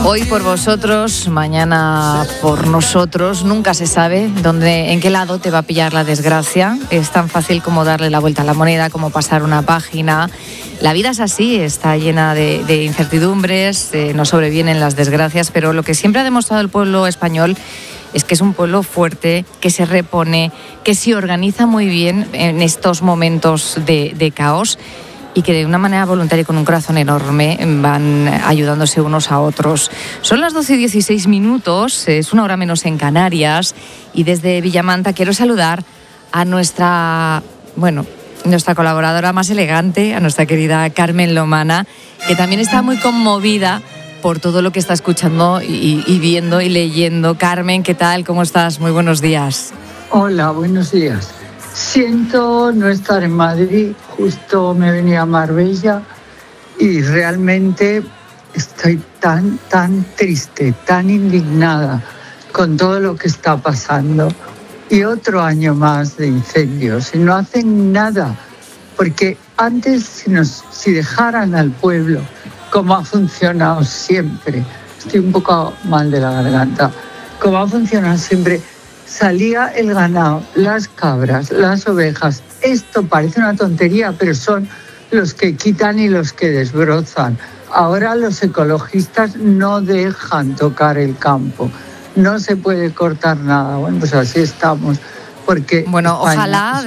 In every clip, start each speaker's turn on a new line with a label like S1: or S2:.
S1: Hoy por vosotros, mañana por nosotros. Nunca se sabe en qué lado te va a pillar la desgracia. Es tan fácil como darle la vuelta a la moneda, como pasar una página. La vida es así, está llena de incertidumbres, nos sobrevienen las desgracias, pero lo que siempre ha demostrado el pueblo español es que es un pueblo fuerte, que se repone, que se organiza muy bien en estos momentos de caos y que de una manera voluntaria y con un corazón enorme van ayudándose unos a otros. Son las 12:16, es 1 hora menos en Canarias, y desde Villamanta quiero saludar a nuestra colaboradora más elegante, a nuestra querida Carmen Lomana, que también está muy conmovida por todo lo que está escuchando y viendo y leyendo. Carmen, ¿qué tal? ¿Cómo estás? Muy buenos días.
S2: Hola, buenos días. Siento no estar en Madrid, justo me venía a Marbella y realmente estoy tan triste, tan indignada con todo lo que está pasando. Y otro año más de incendios y no hacen nada, porque antes si dejaran al pueblo, como ha funcionado siempre, estoy un poco mal de la garganta, como ha funcionado siempre, salía el ganado, las cabras, las ovejas. Esto parece una tontería, pero son los que quitan y los que desbrozan. Ahora los ecologistas no dejan tocar el campo, no se puede cortar nada. Bueno, pues así estamos. Porque
S1: ojalá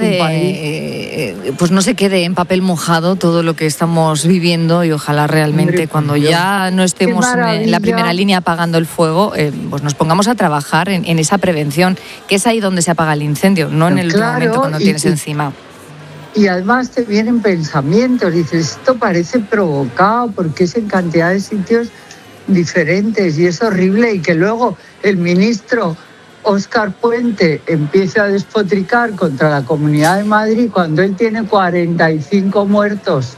S1: pues no se quede en papel mojado todo lo que estamos viviendo, y ojalá realmente cuando ya no estemos en la primera línea apagando el fuego, pues nos pongamos a trabajar en esa prevención, que es ahí donde se apaga el incendio, no en el último momento cuando tienes encima.
S2: Y además te vienen pensamientos, dices, esto parece provocado porque es en cantidad de sitios diferentes y es horrible, y que luego el ministro Óscar Puente empieza a despotricar contra la Comunidad de Madrid cuando él tiene 45 muertos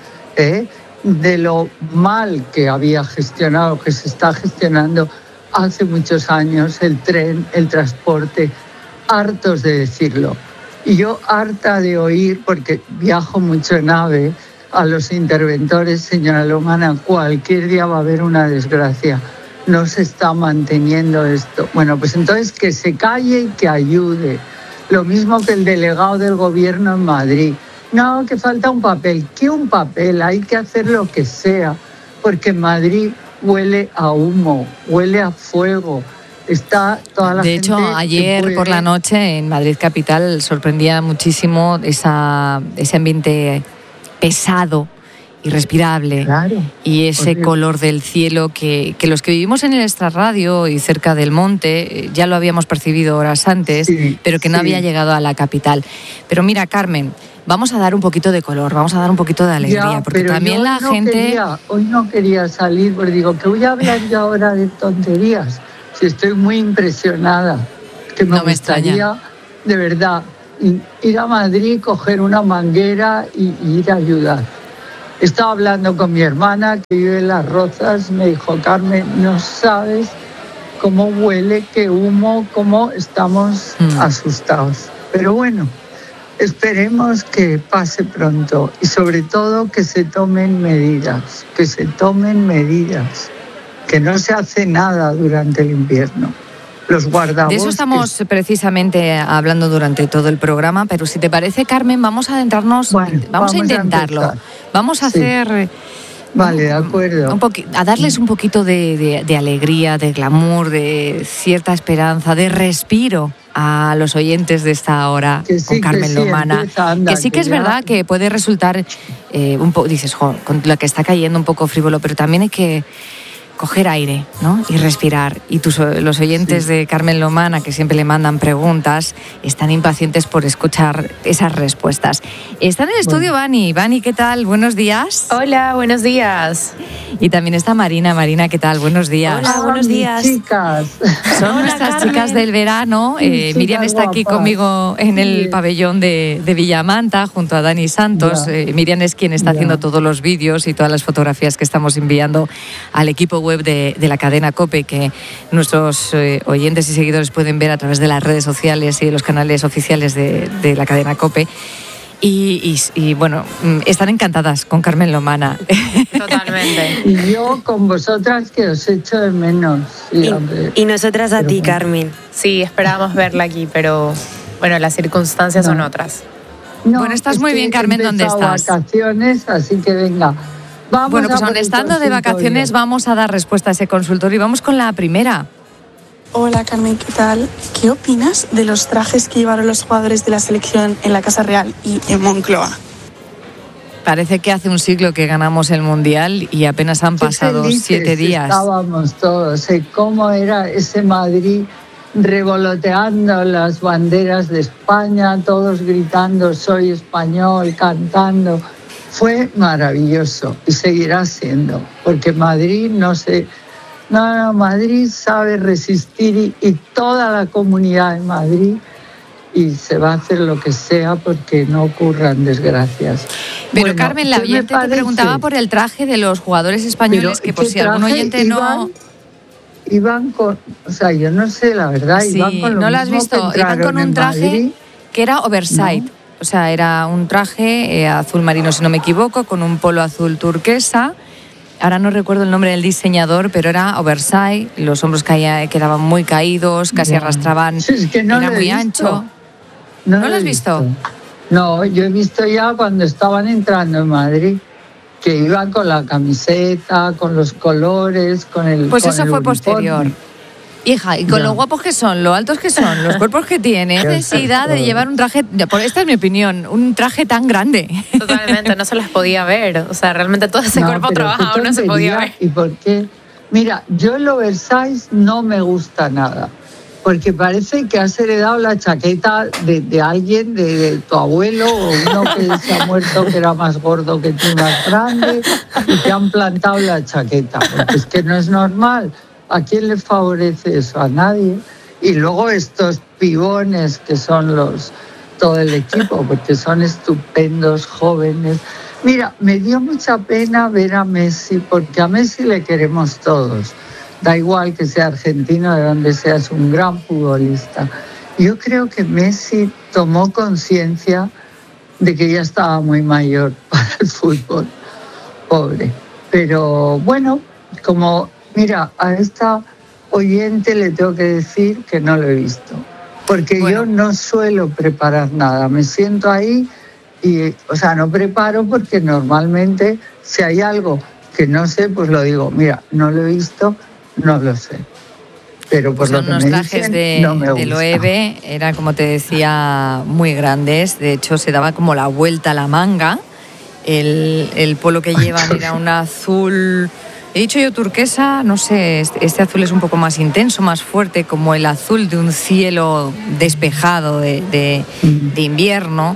S2: de lo mal que había gestionado, que se está gestionando hace muchos años el tren, el transporte, hartos de decirlo. Y yo harta de oír, porque viajo mucho en AVE, a los interventores, señora Lomana, cualquier día va a haber una desgracia. No se está manteniendo esto. Bueno, pues entonces que se calle y que ayude. Lo mismo que el delegado del gobierno en Madrid. No, que falta un papel. ¿Qué un papel? Hay que hacer lo que sea, porque en Madrid huele a humo, huele a fuego. Está toda la gente.
S1: De hecho, ayer por la noche en Madrid capital sorprendía muchísimo ese ambiente pesado, irrespirable,
S2: claro,
S1: y ese color del cielo que los que vivimos en el extrarradio y cerca del monte ya lo habíamos percibido horas antes, pero que no había llegado a la capital. Pero mira, Carmen, vamos a dar un poquito de color, vamos a dar un poquito de alegría, porque también la gente...
S2: Hoy no quería salir, porque digo, que voy a hablar yo ahora de tonterías. Si estoy muy impresionada, que me gustaría, de verdad, ir a Madrid, coger una manguera y ir a ayudar. Estaba hablando con mi hermana que vive en Las Rozas, me dijo, Carmen, no sabes cómo huele, qué humo, cómo estamos asustados. Pero bueno, esperemos que pase pronto y sobre todo que se tomen medidas, que no se hace nada durante el invierno. Los guardabosques.
S1: De eso estamos precisamente hablando durante todo el programa, pero si te parece, Carmen, vamos a adentrarnos, vamos a intentarlo. Vamos a hacer...
S2: Vale, de acuerdo.
S1: A darles un poquito de alegría, de glamour, de cierta esperanza, de respiro a los oyentes de esta hora con Carmen Lomana. Que sí que es verdad que puede resultar un poco, dices, con la que está cayendo un poco frívolo, pero también hay que coger aire, ¿no? Y respirar. Y los oyentes de Carmen Lomana, que siempre le mandan preguntas, están impacientes por escuchar esas respuestas. Está en el estudio Vani. Vani, ¿qué tal? Buenos días.
S3: Hola, buenos días.
S1: Y también está Marina. Marina, ¿qué tal? Buenos días.
S3: Hola, buenos días.
S2: Chicas.
S1: Son nuestras chicas del verano. Miriam está aquí conmigo en el pabellón de Villamanta, junto a Dani Santos. Miriam es quien está haciendo todos los vídeos y todas las fotografías que estamos enviando al equipo web de la cadena COPE, que nuestros oyentes y seguidores pueden ver a través de las redes sociales y de los canales oficiales de la cadena COPE. Y bueno, están encantadas con Carmen Lomana.
S3: Totalmente.
S2: Y yo con vosotras que os echo de menos.
S4: Y nosotras a ti, Carmen.
S3: Sí, esperábamos verla aquí, pero bueno, las circunstancias son otras.
S2: No,
S1: bueno, estás muy bien, Carmen, ¿dónde estás?
S2: Vacaciones, así que venga. Vamos
S1: bueno, pues aún estando de vacaciones vamos a dar respuesta a ese consultorio y vamos con la primera.
S5: Hola Carmen, ¿qué tal? ¿Qué opinas de los trajes que llevaron los jugadores de la selección en la Casa Real y en Moncloa?
S1: Parece que hace un siglo que ganamos el Mundial y apenas han pasado 7 días.
S2: Estábamos todos, cómo era ese Madrid revoloteando las banderas de España, todos gritando soy español, cantando. Fue maravilloso y seguirá siendo, porque Madrid Madrid sabe resistir y toda la comunidad de Madrid, y se va a hacer lo que sea porque no ocurran desgracias.
S1: Pero
S2: bueno,
S1: Carmen, la oyente te preguntaba por el traje de los jugadores españoles, que por si algún oyente
S2: iban con, o sea, yo no sé, la verdad,
S1: sí,
S2: iban con lo
S1: ¿no lo has visto? Iban con un traje que era oversize, ¿no? O sea, era un traje azul marino, si no me equivoco, con un polo azul turquesa. Ahora no recuerdo el nombre del diseñador, pero era oversize, los hombros quedaban muy caídos, casi arrastraban,
S2: es que no
S1: era muy ancho. ¿No lo has visto?
S2: No, yo he visto ya cuando estaban entrando en Madrid, que iban con la camiseta, con los colores, con el
S1: Pues
S2: con
S1: eso
S2: el
S1: fue
S2: uniforme.
S1: posterior. Hija, y con lo guapos que son, lo altos que son, los cuerpos que tienen, necesidad de llevar un traje, esta es mi opinión, un traje tan grande.
S3: Totalmente, no se las podía ver. O sea, realmente todo ese cuerpo trabajado no se podía ver.
S2: ¿Y por qué? Mira, yo el oversize no me gusta nada, porque parece que has heredado la chaqueta de alguien, de tu abuelo, o uno que se ha muerto que era más gordo que tú, más grande, y te han plantado la chaqueta, porque es que no es normal. ¿A quién le favorece eso? A nadie. Y luego estos pibones que son todo el equipo, porque son estupendos, jóvenes. Mira, me dio mucha pena ver a Messi, porque a Messi le queremos todos. Da igual que sea argentino, de donde sea, es un gran futbolista. Yo creo que Messi tomó conciencia de que ya estaba muy mayor para el fútbol. Pobre. Pero bueno, mira, a esta oyente le tengo que decir que no lo he visto, porque yo no suelo preparar nada, me siento ahí y, no preparo porque normalmente si hay algo que no sé, pues lo digo, mira, no lo he visto, no lo sé. Pero por lo que
S1: los
S2: me
S1: trajes
S2: dicen, no me gusta.
S1: de Loewe eran, como te decía, muy grandes, de hecho se daba como la vuelta a la manga, el polo que llevan era un azul... He dicho yo turquesa, no sé, este azul es un poco más intenso, más fuerte, como el azul de un cielo despejado de invierno.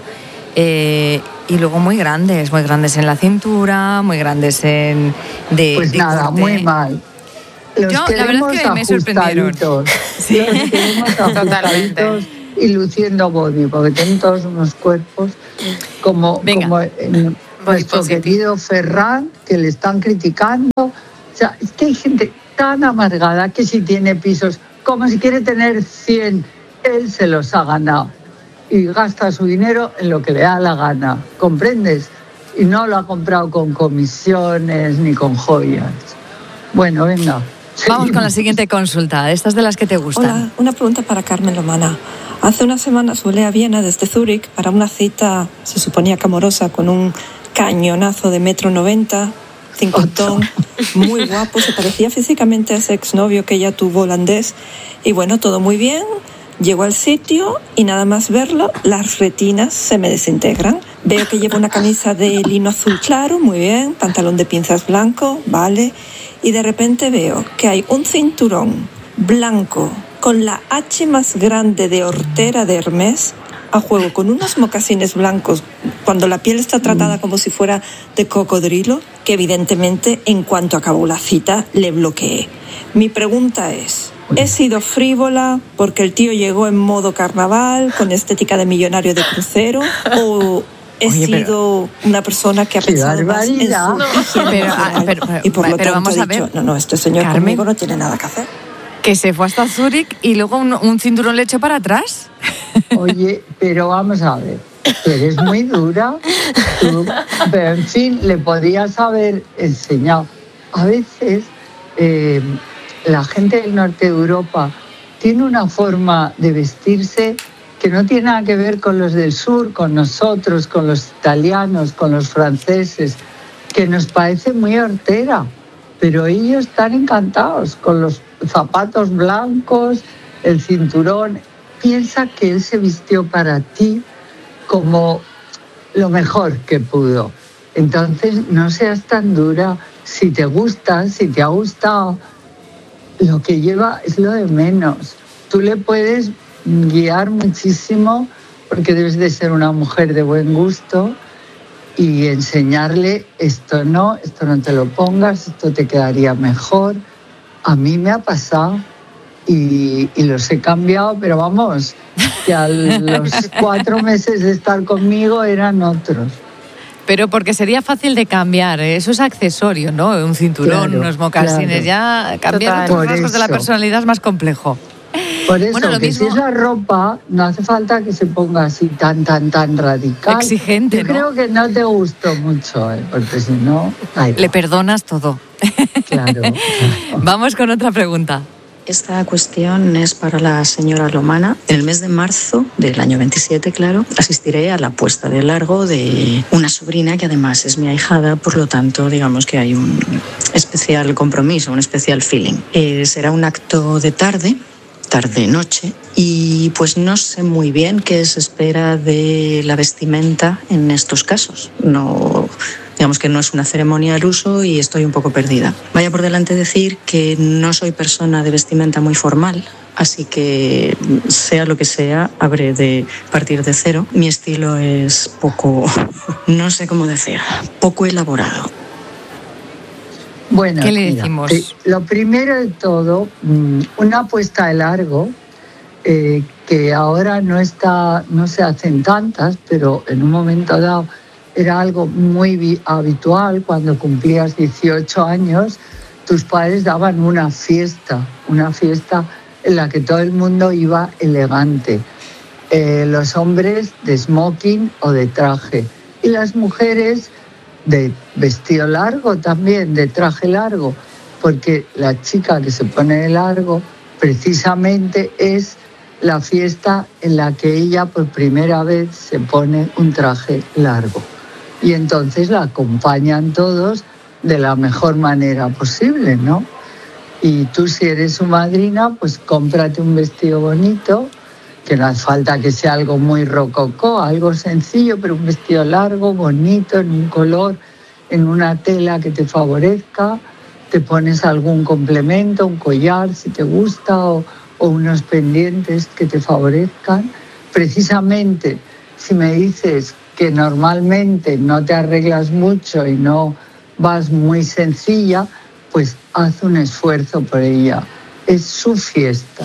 S1: Y luego muy grandes en la cintura, muy grandes
S2: Pues nada, corte. Muy mal.
S1: Yo, la verdad es que me sorprendieron.
S2: Sí. Los queremos ajustaditos y luciendo body, porque tienen todos unos cuerpos como nuestro querido Ferran, que le están criticando. O sea, es que hay gente tan amargada que si tiene pisos, como si quiere tener 100, él se los ha ganado. Y gasta su dinero en lo que le da la gana, ¿comprendes? Y no lo ha comprado con comisiones ni con joyas. Bueno, venga.
S1: Vamos con la siguiente consulta, estas de las que te gustan.
S6: Hola, una pregunta para Carmen Lomana. Hace unas semanas volé a Viena desde Zúrich para una cita, se suponía que amorosa, con un cañonazo de 1,90 m, cincuentón, muy guapo, se parecía físicamente a ese exnovio que ella tuvo holandés. Y bueno, todo muy bien. Llego al sitio y nada más verlo, las retinas se me desintegran. Veo que lleva una camisa de lino azul claro, muy bien, pantalón de pinzas blanco, vale. Y de repente veo que hay un cinturón blanco con la H más grande de hortera de Hermès a juego, con unos mocasines blancos, cuando la piel está tratada como si fuera de cocodrilo, que evidentemente en cuanto acabó la cita le bloqueé. Mi pregunta es... ¿He sido frívola porque el tío llegó en modo carnaval, con estética de millonario de crucero? ¿O he sido una persona que ha pensado más en su y por lo tanto
S1: vamos
S6: ha
S1: a ver,
S6: dicho, no, este señor
S1: Carmen,
S6: conmigo no tiene nada que hacer?
S1: Que se fue hasta Zúrich y luego un cinturón le echó para atrás.
S2: Oye, pero vamos a ver. tú eres muy dura. Pero en fin, le podrías haber enseñado. A veces la gente del norte de Europa tiene una forma de vestirse que no tiene nada que ver con los del sur, con nosotros, con los italianos, con los franceses, que nos parece muy hortera, pero ellos están encantados con los zapatos blancos, el cinturón. Piensa que él se vistió para ti como lo mejor que pudo. Entonces, no seas tan dura. Si te gusta, si te ha gustado, lo que lleva es lo de menos. Tú le puedes guiar muchísimo porque debes de ser una mujer de buen gusto y enseñarle esto no te lo pongas, esto te quedaría mejor. A mí me ha pasado y los he cambiado, pero vamos, que a los 4 meses de estar conmigo eran otros.
S1: Pero porque sería fácil de cambiar, ¿eh? Eso es accesorio, ¿no? Un cinturón,
S2: claro,
S1: unos mocasines, claro. Ya cambiar los rasgos de la personalidad es más complejo.
S2: Por eso, bueno, que mismo... si es la ropa, no hace falta que se ponga así tan radical.
S1: Exigente,
S2: Yo creo que no te gustó mucho, porque si no...
S1: Le perdonas todo.
S2: Claro.
S1: Vamos con otra pregunta.
S7: Esta cuestión es para la señora Lomana. En el mes de marzo del año 27, claro, asistiré a la puesta de largo de una sobrina que además es mi ahijada, por lo tanto, digamos que hay un especial compromiso, un especial feeling. Será un acto de tarde-noche, y pues no sé muy bien qué se espera de la vestimenta en estos casos. No... Digamos que no es una ceremonia al uso y estoy un poco perdida. Vaya por delante decir que no soy persona de vestimenta muy formal, así que sea lo que sea, habré de partir de cero. Mi estilo es poco, no sé cómo decir, poco elaborado.
S2: Bueno,
S1: ¿qué le decimos?
S2: Lo primero de todo, una puesta de largo, que ahora no se hacen tantas, pero en un momento dado era algo muy habitual. Cuando cumplías 18 años, tus padres daban una fiesta en la que todo el mundo iba elegante. Los hombres de smoking o de traje, y las mujeres de vestido largo también, de traje largo, porque la chica que se pone de largo precisamente es la fiesta en la que ella por primera vez se pone un traje largo. Y entonces la acompañan todos de la mejor manera posible, ¿no? Y tú, si eres su madrina, pues cómprate un vestido bonito, que no hace falta que sea algo muy rococó, algo sencillo, pero un vestido largo, bonito, en un color, en una tela que te favorezca. Te pones algún complemento, un collar si te gusta, o unos pendientes que te favorezcan. Precisamente, si me dices que normalmente no te arreglas mucho y no vas muy sencilla, pues haz un esfuerzo por ella. Es su fiesta,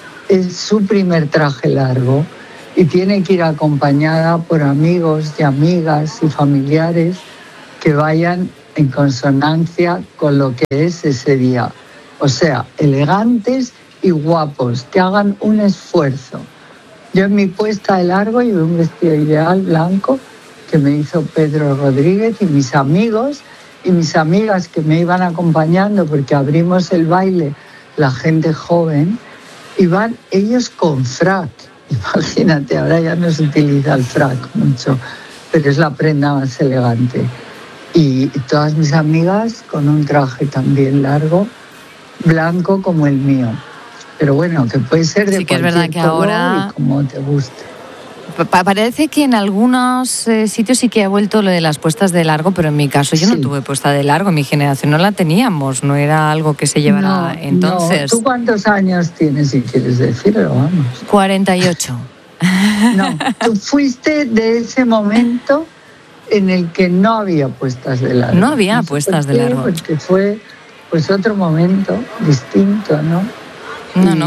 S2: es su primer traje largo y tiene que ir acompañada por amigos y amigas y familiares que vayan en consonancia con lo que es ese día. O sea, elegantes y guapos, que hagan un esfuerzo. Yo en mi puesta de largo llevé un vestido ideal blanco que me hizo Pedro Rodríguez, y mis amigos y mis amigas que me iban acompañando, porque abrimos el baile, la gente joven, iban ellos con frac. Imagínate, ahora ya no se utiliza el frac mucho, pero es la prenda más elegante. Y todas mis amigas con un traje también largo, blanco como el mío. Pero bueno, que puede ser de cualquier color ahora... y como te guste.
S1: Parece que en algunos sitios sí que ha vuelto lo de las puestas de largo, pero en mi caso yo no tuve puesta de largo, en mi generación no la teníamos, no era algo que se llevara entonces.
S2: No. ¿Tú cuántos años tienes, si quieres decirlo? Vamos.
S1: 48.
S2: No, tú fuiste de ese momento en el que no había puestas de largo.
S1: No había puestas de largo.
S2: Porque fue pues otro momento distinto, ¿no?
S1: No.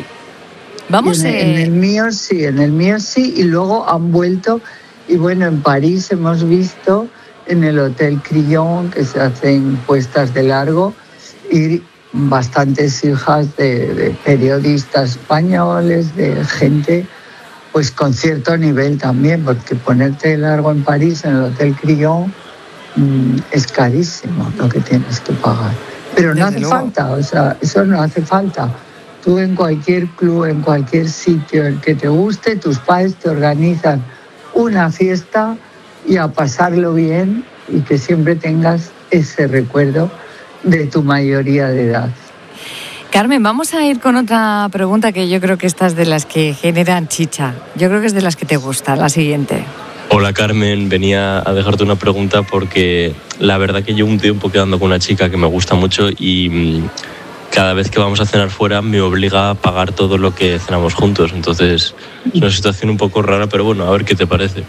S1: Vamos
S2: en el mío sí, y luego han vuelto, y bueno, en París hemos visto en el Hotel Crillon que se hacen puestas de largo, y bastantes hijas de periodistas españoles, de gente pues con cierto nivel también, porque ponerte largo en París, en el Hotel Crillon, es carísimo lo que tienes que pagar. Pero no hace falta, o sea, eso no hace falta. Tú en cualquier club, en cualquier sitio en que te guste, tus padres te organizan una fiesta y a pasarlo bien y que siempre tengas ese recuerdo de tu mayoría de edad.
S1: Carmen, vamos a ir con otra pregunta que yo creo que esta es de las que generan chicha. Yo creo que es de las que te gusta, la siguiente.
S8: Hola Carmen, venía a dejarte una pregunta porque la verdad que llevo un tiempo quedando con una chica que me gusta mucho y cada vez que vamos a cenar fuera me obliga a pagar todo lo que cenamos juntos. Entonces es una situación un poco rara, pero bueno, a ver qué te parece.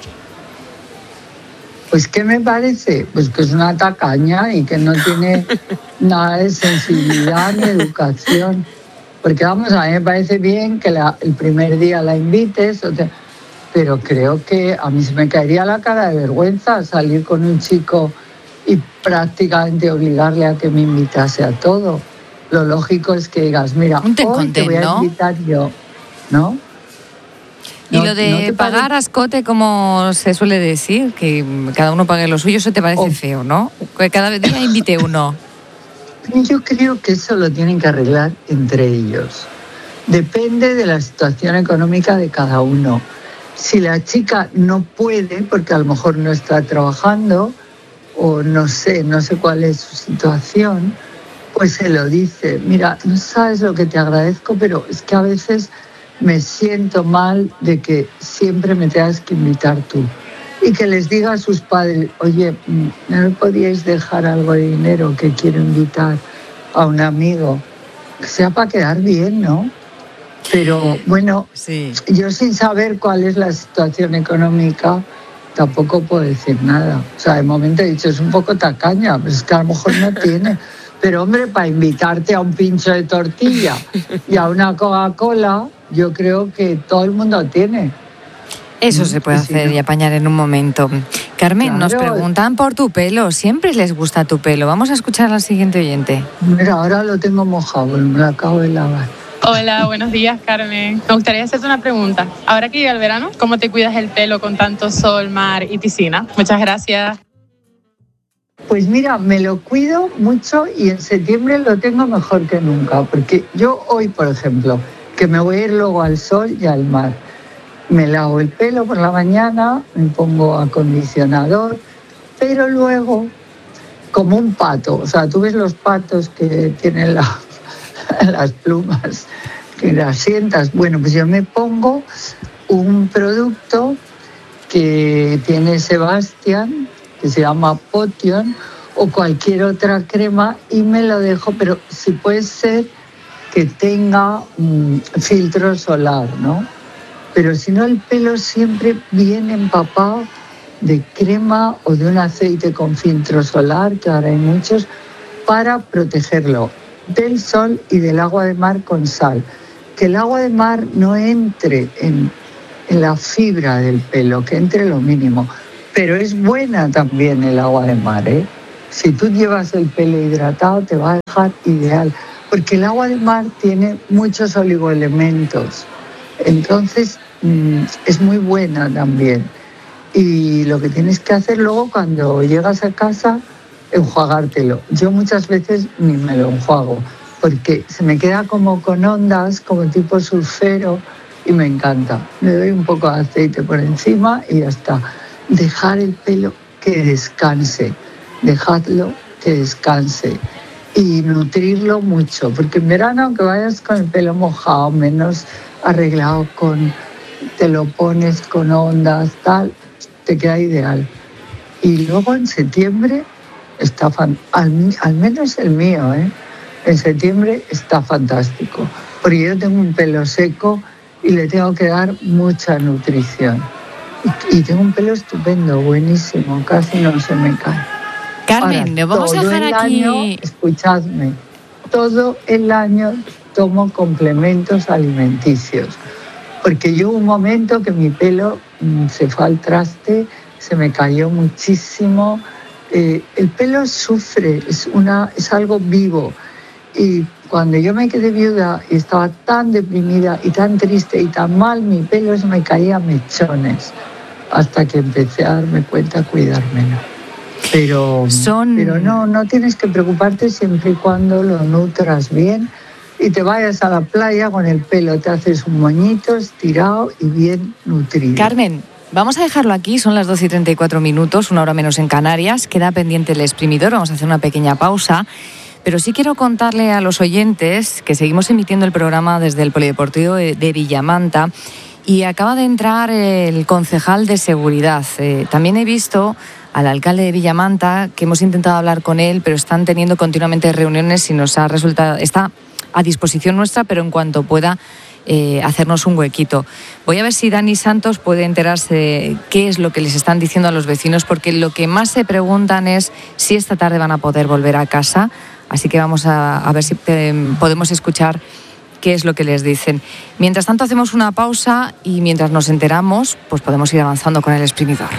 S2: Pues ¿qué me parece? Pues que es una tacaña y que no tiene nada de sensibilidad ni educación. Porque vamos, a mí me parece bien que el primer día la invites, pero creo que a mí se me caería la cara de vergüenza salir con un chico y prácticamente obligarle a que me invitase a todo. Lo lógico es que digas, mira, hoy te voy a invitar yo, ¿no?
S1: Y lo de pagar a escote, como se suele decir, que cada uno pague lo suyo, eso te parece feo, ¿no? Que cada día invite uno.
S2: Yo creo que eso lo tienen que arreglar entre ellos. Depende de la situación económica de cada uno. Si la chica no puede, porque a lo mejor no está trabajando, o no sé cuál es su situación, pues se lo dice. Mira, no sabes lo que te agradezco, pero es que a veces me siento mal de que siempre me tengas que invitar tú. Y que les diga a sus padres, oye, ¿no me podíais dejar algo de dinero que quiero invitar a un amigo? Que sea para quedar bien, ¿no? Pero bueno, sí. Yo sin saber cuál es la situación económica tampoco puedo decir nada. O sea, de momento he dicho, es un poco tacaña, pero es que a lo mejor no tiene. Pero hombre, para invitarte a un pincho de tortilla y a una Coca-Cola, yo creo que todo el mundo tiene.
S1: Eso se puede hacer y apañar en un momento. Carmen, claro. Nos preguntan por tu pelo. Siempre les gusta tu pelo. Vamos a escuchar al siguiente oyente.
S2: Mira, ahora lo tengo mojado, me lo acabo de lavar.
S9: Hola, buenos días, Carmen. Me gustaría hacerte una pregunta. Ahora que llega el verano, ¿cómo te cuidas el pelo con tanto sol, mar y piscina? Muchas gracias.
S2: Pues mira, me lo cuido mucho y en septiembre lo tengo mejor que nunca. Porque yo hoy, por ejemplo, que me voy a ir luego al sol y al mar, me lavo el pelo por la mañana, me pongo acondicionador, pero luego, como un pato, o sea, tú ves los patos que tienen las plumas, que las sientas. Bueno, pues yo me pongo un producto que tiene Sebastián, que se llama Potion, o cualquier otra crema, y me lo dejo, pero si puede ser que tenga filtro solar, ¿no? Pero si no, el pelo siempre viene empapado de crema o de un aceite con filtro solar, que ahora hay muchos, para protegerlo del sol y del agua de mar con sal. Que el agua de mar no entre en la fibra del pelo, que entre lo mínimo. Pero es buena también el agua de mar, ¿eh? Si tú llevas el pelo hidratado, te va a dejar ideal. Porque el agua de mar tiene muchos oligoelementos. Entonces, es muy buena también. Y lo que tienes que hacer luego cuando llegas a casa, enjuagártelo. Yo muchas veces ni me lo enjuago, porque se me queda como con ondas, como tipo surfero, y me encanta. Le doy un poco de aceite por encima y ya está. Dejar el pelo que descanse. Dejadlo que descanse. Y nutrirlo mucho, porque en verano, aunque vayas con el pelo mojado, menos arreglado, te lo pones con ondas, tal, te queda ideal. Y luego en septiembre está al menos el mío, ¿eh? En septiembre está fantástico, porque yo tengo un pelo seco y le tengo que dar mucha nutrición. Y tengo un pelo estupendo, buenísimo, casi no se me cae.
S1: Carmen, nos vamos a dejar aquí.
S2: Año, escuchadme, todo el año tomo complementos alimenticios, porque yo hubo un momento que mi pelo se fue al traste, se me cayó muchísimo. El pelo sufre, es algo vivo Y cuando yo me quedé viuda y estaba tan deprimida y tan triste y tan mal, mi pelo se me caía a mechones, hasta que empecé a darme cuenta, a cuidármelo. Pero no tienes que preocuparte siempre y cuando lo nutras bien y te vayas a la playa con el pelo, te haces un moñito estirado y bien nutrido.
S1: Carmen, vamos a dejarlo aquí, son las 12:34, 1 hora menos en Canarias, queda pendiente el exprimidor, vamos a hacer una pequeña pausa, pero sí quiero contarle a los oyentes que seguimos emitiendo el programa desde el Polideportivo de Villamanta y acaba de entrar el concejal de seguridad. También he visto al alcalde de Villamanta, que hemos intentado hablar con él, pero están teniendo continuamente reuniones y nos ha resultado, está a disposición nuestra, pero en cuanto pueda hacernos un huequito. Voy a ver si Dani Santos puede enterarse de qué es lo que les están diciendo a los vecinos, porque lo que más se preguntan es si esta tarde van a poder volver a casa, así que vamos a ver si podemos escuchar qué es lo que les dicen. Mientras tanto hacemos una pausa y mientras nos enteramos, pues podemos ir avanzando con el exprimidor.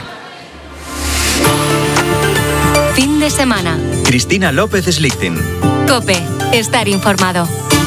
S10: Fin de semana.
S11: Cristina López Slichting.
S10: COPE. Estar informado.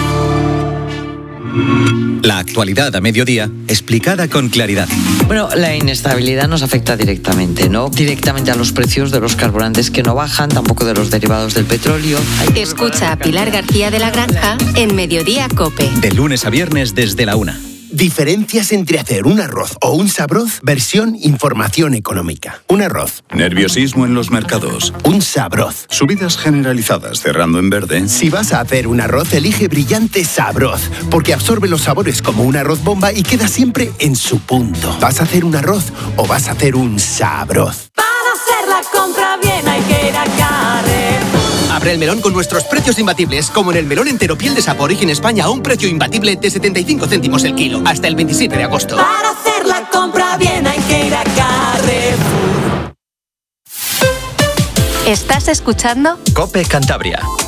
S11: La actualidad a mediodía, explicada con claridad.
S12: Bueno, la inestabilidad nos afecta directamente, ¿no? Directamente a los precios de los carburantes que no bajan, tampoco de los derivados del petróleo.
S10: Escucha a Pilar García de la Granja en Mediodía COPE.
S11: De lunes a viernes desde la 1.
S13: Diferencias entre hacer un arroz o un sabroz, versión información económica. Un arroz.
S14: Nerviosismo en los mercados.
S13: Un sabroz.
S14: Subidas generalizadas cerrando en verde.
S13: Si vas a hacer un arroz, elige Brillante Sabroz, porque absorbe los sabores como un arroz bomba y queda siempre en su punto. ¿Vas a hacer un arroz o vas a hacer un sabroz?
S15: Para hacer la compra bien hay que ir a Carrefour.
S16: Abre el melón con nuestros precios imbatibles, como en el melón entero piel de Sapo Origen España a un precio imbatible de 75 céntimos el kilo, hasta el 27 de agosto.
S15: Para hacer la compra bien hay que ir a Carrefour.
S10: ¿Estás escuchando?
S11: COPE Cantabria.